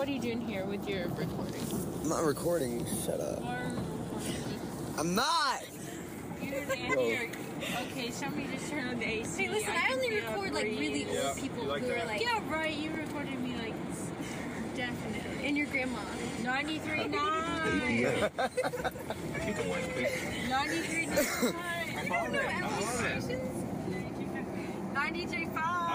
are you doing here with your recording? I'm not recording. Shut up. I'm not! Okay, somebody just turned on the AC. Hey, listen, I only record like really old people who are like... Yeah, right, you recorded me like... Definitely. And your grandma. 93.9! 93.9! I don't know, Emily's stations? 93.5!